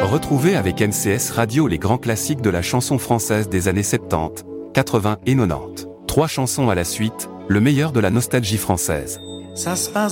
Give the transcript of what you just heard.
Retrouvez avec NCS Radio les grands classiques de la chanson française des années 70, 80 et 90. 3 chansons à la suite, le meilleur de la nostalgie française. Ça se passe